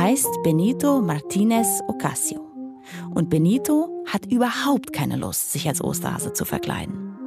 heißt Benito Martínez Ocasio. Und Benito hat überhaupt keine Lust, sich als Osterhase zu verkleiden.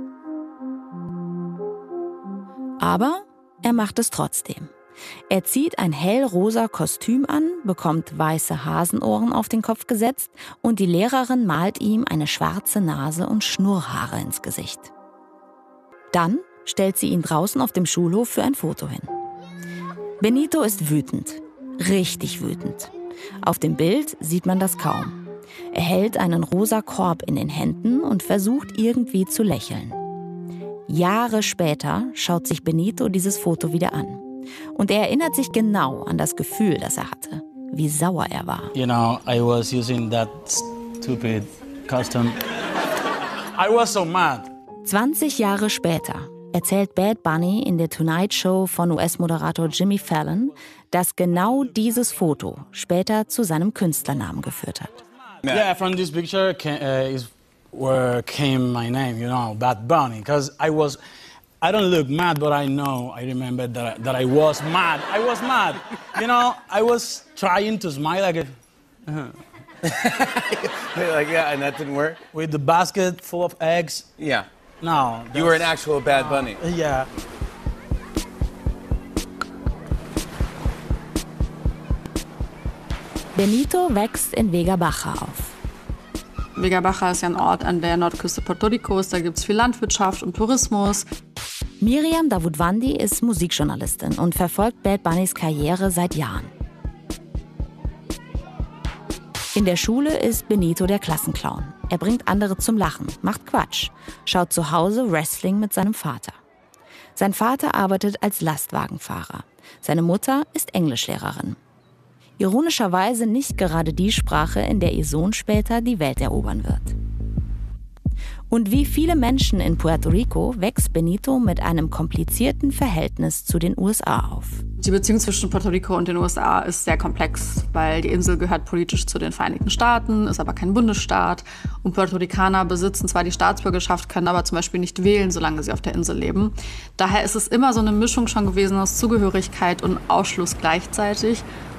Aber er macht es trotzdem. Er zieht ein hellrosa Kostüm an, bekommt weiße Hasenohren auf den Kopf gesetzt und die Lehrerin malt ihm eine schwarze Nase und Schnurrhaare ins Gesicht. Dann stellt sie ihn draußen auf dem Schulhof für ein Foto hin. Benito ist wütend, richtig wütend. Auf dem Bild sieht man das kaum. Er hält einen rosa Korb in den Händen und versucht irgendwie zu lächeln. Jahre später schaut sich Benito dieses Foto wieder an. Und er erinnert sich genau an das Gefühl, das er hatte, wie sauer er war. You know, I was using that stupid costume. I was so mad. 20 Jahre später erzählt Bad Bunny in der Tonight Show von US-Moderator Jimmy Fallon, dass genau dieses Foto später zu seinem Künstlernamen geführt hat. Yeah, from this picture is where came my name, you know, Bad Bunny, because I don't look mad, but I remember that I was mad. I was mad. You know, I was trying to smile like Like, yeah, and that didn't work? with the basket full of eggs. Yeah. No. You were an actual Bad Bunny. Yeah. Benito wächst in Vega Baja auf. Vega Baja ist ja ein Ort an der Nordküste Puerto Ricos. Da gibt es viel Landwirtschaft und Tourismus. Miriam Davutwandi ist Musikjournalistin und verfolgt Bad Bunnys Karriere seit Jahren. In der Schule ist Benito der Klassenclown. Er bringt andere zum Lachen, macht Quatsch, schaut zu Hause Wrestling mit seinem Vater. Sein Vater arbeitet als Lastwagenfahrer. Seine Mutter ist Englischlehrerin. Ironischerweise nicht gerade die Sprache, in der ihr Sohn später die Welt erobern wird. Und wie viele Menschen in Puerto Rico wächst Benito mit einem komplizierten Verhältnis zu den USA auf. Die Beziehung zwischen Puerto Rico und den USA ist sehr komplex, weil die Insel gehört politisch zu den Vereinigten Staaten, ist aber kein Bundesstaat. Und Puerto Ricaner besitzen zwar die Staatsbürgerschaft, können aber zum Beispiel nicht wählen, solange sie auf der Insel leben. Daher ist es immer so eine Mischung schon gewesen aus Zugehörigkeit und Ausschluss gleichzeitig.